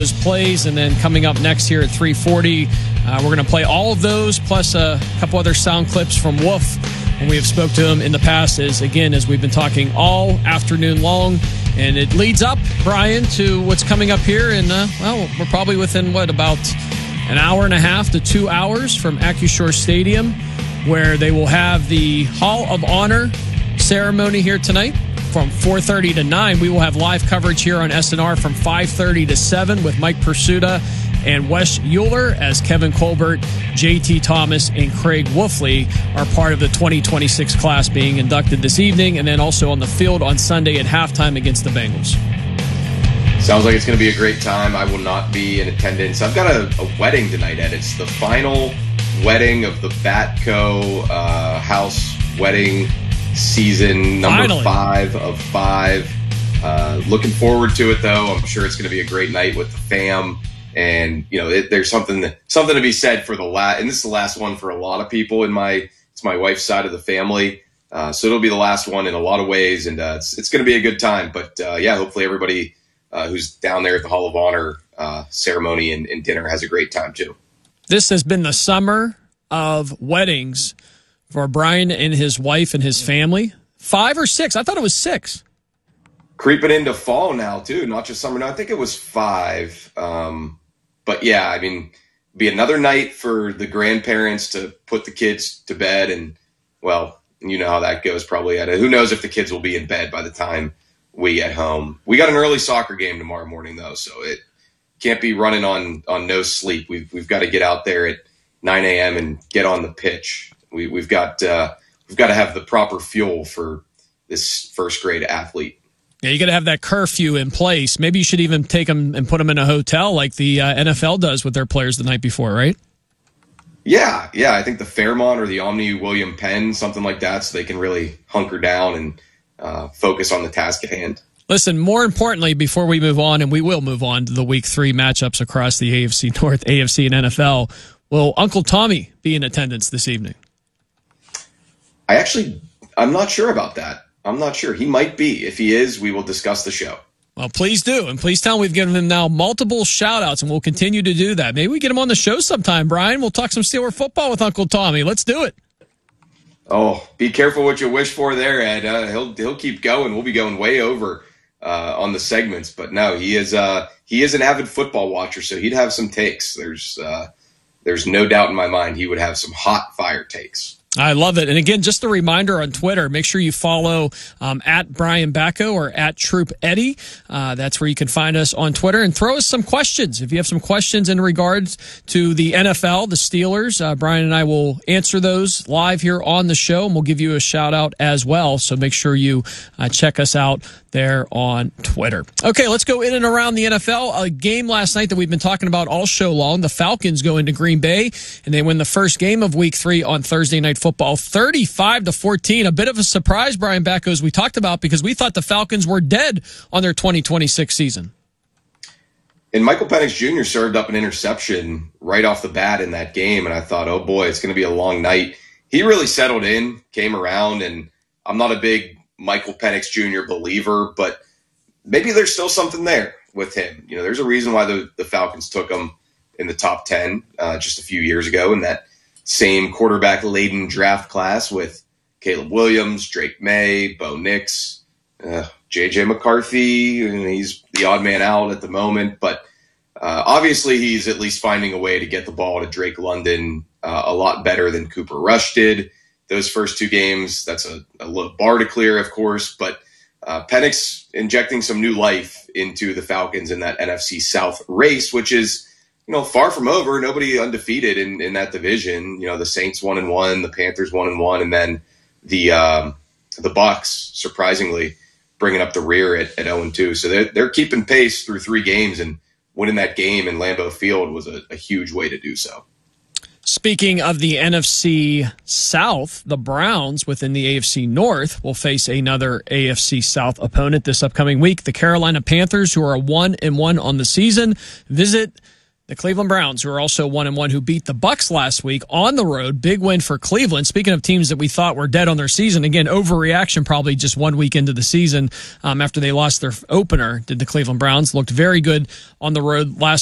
those plays, and then coming up next here at 3:40, we're going to play all of those plus a couple other sound clips from Wolf. And we have spoke to him in the past, as we've been talking all afternoon long. And it leads up, Brian, to what's coming up here. And, we're probably within, about an hour and a half to 2 hours from Accushore Stadium, where they will have the Hall of Honor ceremony here tonight from 4:30 to 9. We will have live coverage here on SNR from 5:30 to 7 with Mike Pursuta and Wes Euler, as Kevin Colbert, J.T. Thomas, and Craig Wolfley are part of the 2026 class being inducted this evening, and then also on the field on Sunday at halftime against the Bengals. Sounds like it's going to be a great time. I will not be in attendance. I've got a wedding tonight, Ed. It's the final wedding of the Batco house wedding season, number 5 of 5. Looking forward to it, though. I'm sure it's going to be a great night with the fam. And, there's something to be said for and this is the last one for a lot of people it's my wife's side of the family. So it'll be the last one in a lot of ways, and it's going to be a good time. But hopefully everybody who's down there at the Hall of Honor ceremony and dinner has a great time too. This has been the summer of weddings for Brian and his wife and his family. 5 or 6? I thought it was 6. Creeping into fall now too, not just summer. No, I think it was 5. But yeah, be another night for the grandparents to put the kids to bed, and you know how that goes probably. Who knows if the kids will be in bed by the time we get home. We got an early soccer game tomorrow morning though, so it can't be running on no sleep. We've got to get out there at 9 a.m. and get on the pitch. We've got to have the proper fuel for this first grade athlete. Yeah, you got to have that curfew in place. Maybe you should even take them and put them in a hotel like the NFL does with their players the night before, right? Yeah. I think the Fairmont or the Omni William Penn, something like that, so they can really hunker down and focus on the task at hand. Listen, more importantly, before we move on, and we will move on to the Week 3 matchups across the AFC North, AFC, and NFL, will Uncle Tommy be in attendance this evening? I'm not sure about that. I'm not sure. He might be. If he is, we will discuss the show. Well, please do. And please tell him we've given him now multiple shout-outs, and we'll continue to do that. Maybe we get him on the show sometime, Brian. We'll talk some Steeler football with Uncle Tommy. Let's do it. Oh, be careful what you wish for there, Ed. He'll keep going. We'll be going way over on the segments. But no, he is an avid football watcher, so he'd have some takes. There's no doubt in my mind he would have some hot fire takes. I love it. And again, just a reminder on Twitter, make sure you follow at Brian Bacco or at Troop Eddie. That's where you can find us on Twitter, and throw us some questions. If you have some questions in regards to the NFL, the Steelers, Brian and I will answer those live here on the show, and we'll give you a shout out as well. So make sure you check us out there on Twitter. Okay, let's go in and around the NFL. A game last night that we've been talking about all show long. The Falcons go into Green Bay, and they win the first game of Week 3 on Thursday Night Football, 35-14. A bit of a surprise, Brian Bacco, as we talked about, because we thought the Falcons were dead on their 2026 season. And Michael Penix Jr. served up an interception right off the bat in that game, and I thought, oh boy, it's going to be a long night. He really settled in, came around, and I'm not a big Michael Penix Jr. believer, but maybe there's still something there with him. There's a reason why the Falcons took him in the top 10 just a few years ago in that same quarterback-laden draft class with Caleb Williams, Drake May, Bo Nix, J.J. McCarthy. And he's the odd man out at the moment, but obviously he's at least finding a way to get the ball to Drake London a lot better than Cooper Rush did. Those first 2 games, that's a low bar to clear, of course, but Penix injecting some new life into the Falcons in that NFC South race, which is, far from over. Nobody undefeated in that division. The Saints 1-1, the Panthers 1-1, and then the Bucs surprisingly bringing up the rear at 0-2. So they're keeping pace through 3 games, and winning that game in Lambeau Field was a huge way to do so. Speaking of the NFC South, the Browns within the AFC North will face another AFC South opponent this upcoming week. The Carolina Panthers, who are 1-1 on the season, visit The Cleveland Browns, who are also 1-1, who beat the Bucs last week on the road. Big win for Cleveland. Speaking of teams that we thought were dead on their season, again, overreaction probably just 1 week into the season after they lost their opener. Did the Cleveland Browns looked very good on the road last